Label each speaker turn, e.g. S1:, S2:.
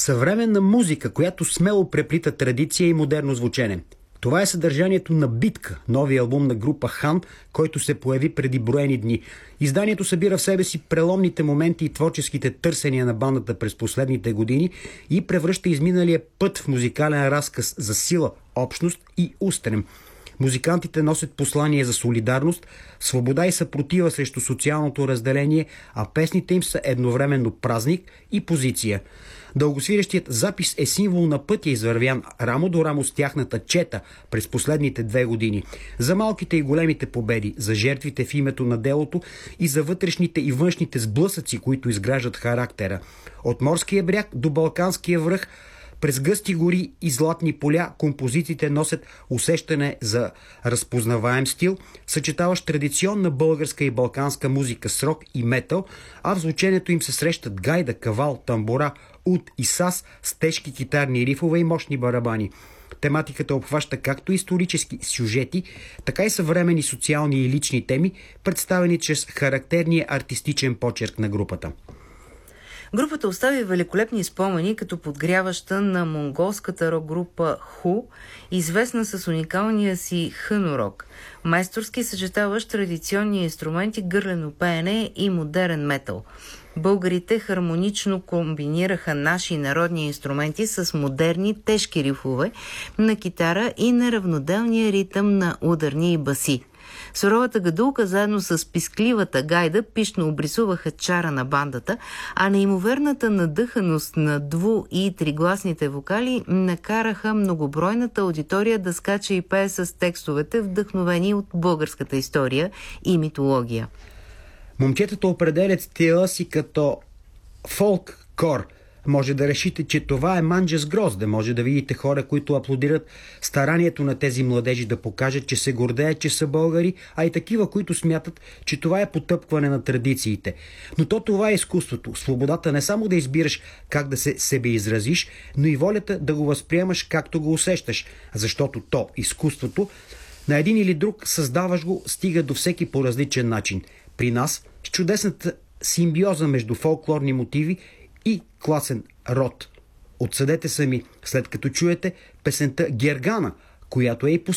S1: Съвременна музика, която смело преплита традиция и модерно звучене. Това е съдържанието на Битка, новия албум на група Хан, който се появи преди броени дни. Изданието събира в себе си преломните моменти и творческите търсения на бандата през последните години и превръща изминалия път в музикален разказ за сила, общност и устрем. Музикантите носят послание за солидарност, свобода и съпротива срещу социалното разделение, а песните им са едновременно празник и позиция. Дългосвирещият запис е символ на пътя, извървян рамо до рамо с тяхната чета през последните 2 години. За малките и големите победи, за жертвите в името на делото и за вътрешните и външните сблъсъци, които изграждат характера. От морския бряг до Балканския връх, през гъсти гори и златни поля, композициите носят усещане за разпознаваем стил, съчетаващ традиционна българска и балканска музика с рок и метал, а в звученето им се срещат гайда, кавал, тамбура, уд и саз с тежки китарни рифове и мощни барабани. Тематиката обхваща както исторически сюжети, така и съвременни социални и лични теми, представени чрез характерния артистичен почерк на групата.
S2: Групата остави великолепни спомени като подгряваща на монголската рок-група Ху, известна с уникалния си хънорок, майсторски съчетаващ традиционни инструменти, гърлено пеене и модерен метал. Българите хармонично комбинираха наши народни инструменти с модерни тежки рифове на китара и неравноделния ритъм на ударни и баси. Суровата гадулка заедно с пискливата гайда пишно обрисуваха чара на бандата, а неимоверната надъханост на дву- и тригласните вокали накараха многобройната аудитория да скача и пее с текстовете, вдъхновени от българската история и митология.
S1: Момчетата определят стила си като фолк-кор. Може да решите, че това е манджа с грозде. Може да видите хора, които аплодират старанието на тези младежи да покажат, че се гордеят, че са българи, а и такива, които смятат, че това е потъпкване на традициите. Но това е изкуството. Свободата не само да избираш как да се себеизразиш, но и волята да го възприемаш както го усещаш. Защото изкуството, на един или друг създаваш го, стига до всеки по различен начин. При нас, с чудесната симбиоза между фолклорни мотиви и класен род. Отсъдете сами, след като чуете песента Гергана, която е и